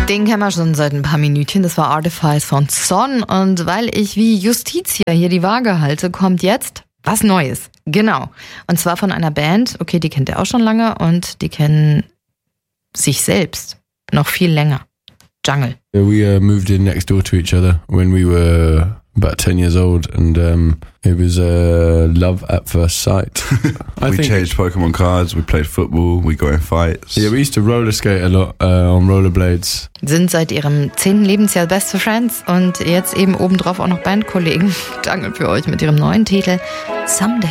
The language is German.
Den kennen wir schon seit ein paar Minütchen. Das war Artifice von Son. Und weil ich wie Justitia hier die Waage halte, kommt jetzt was Neues. Genau. Und zwar von einer Band, okay, die kennt ihr auch schon lange und die kennen sich selbst noch viel länger. Jungle. We moved in next door to each other when we were about 10 years old, and it was love at first sight. We changed Pokemon cards, we played football, we got in fights. Yeah, we used to roller skate a lot on rollerblades. Sind seit ihrem 10. Lebensjahr beste Friends und jetzt eben obendrauf auch noch Bandkollegen. Jungle für euch mit ihrem neuen Titel Someday.